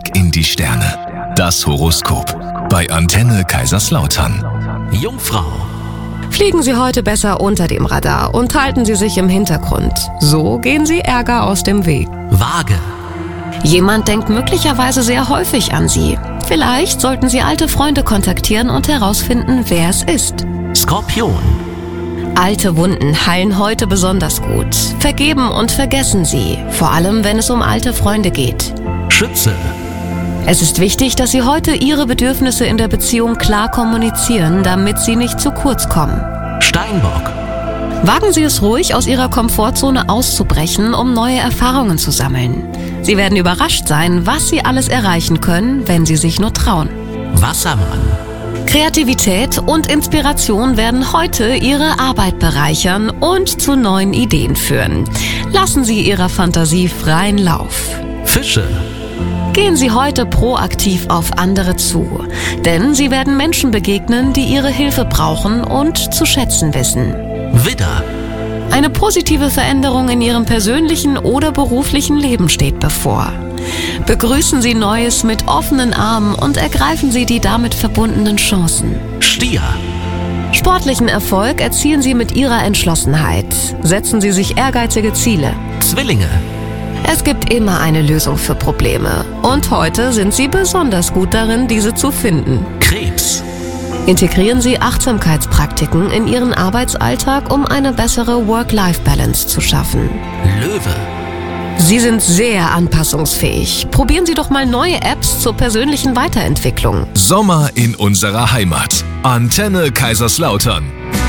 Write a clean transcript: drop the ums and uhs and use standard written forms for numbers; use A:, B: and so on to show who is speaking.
A: Blick in die Sterne. Das Horoskop bei Antenne Kaiserslautern.
B: Jungfrau.
C: Fliegen Sie heute besser unter dem Radar und halten Sie sich im Hintergrund. So gehen Sie Ärger aus dem Weg.
B: Waage.
C: Jemand denkt möglicherweise sehr häufig an Sie. Vielleicht sollten Sie alte Freunde kontaktieren und herausfinden, wer es ist.
B: Skorpion.
C: Alte Wunden heilen heute besonders gut. Vergeben und vergessen Sie, vor allem wenn es um alte Freunde geht.
B: Schütze.
C: Es ist wichtig, dass Sie heute Ihre Bedürfnisse in der Beziehung klar kommunizieren, damit sie nicht zu kurz kommen.
B: Steinbock.
C: Wagen Sie es ruhig, aus Ihrer Komfortzone auszubrechen, um neue Erfahrungen zu sammeln. Sie werden überrascht sein, was Sie alles erreichen können, wenn Sie sich nur trauen.
B: Wassermann.
C: Kreativität und Inspiration werden heute Ihre Arbeit bereichern und zu neuen Ideen führen. Lassen Sie Ihrer Fantasie freien Lauf.
B: Fische.
C: Gehen Sie heute proaktiv auf andere zu, denn Sie werden Menschen begegnen, die Ihre Hilfe brauchen und zu schätzen wissen.
B: Widder.
C: Eine positive Veränderung in Ihrem persönlichen oder beruflichen Leben steht bevor. Begrüßen Sie Neues mit offenen Armen und ergreifen Sie die damit verbundenen Chancen.
B: Stier.
C: Sportlichen Erfolg erzielen Sie mit Ihrer Entschlossenheit. Setzen Sie sich ehrgeizige Ziele.
B: Zwillinge.
C: Es gibt immer eine Lösung für Probleme. Und heute sind Sie besonders gut darin, diese zu finden.
B: Krebs.
C: Integrieren Sie Achtsamkeitspraktiken in Ihren Arbeitsalltag, um eine bessere Work-Life-Balance zu schaffen.
B: Löwe.
C: Sie sind sehr anpassungsfähig. Probieren Sie doch mal neue Apps zur persönlichen Weiterentwicklung.
A: Sommer in unserer Heimat. Antenne Kaiserslautern.